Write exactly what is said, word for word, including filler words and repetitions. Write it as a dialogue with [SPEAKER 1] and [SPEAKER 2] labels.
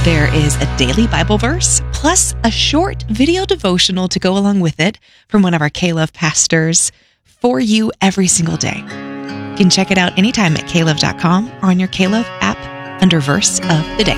[SPEAKER 1] There is a daily Bible verse, plus a short video devotional to go along with it from one of our K-Love pastors for you every single day. You can check it out anytime at k love dot com or on your K-Love app under Verse of the Day.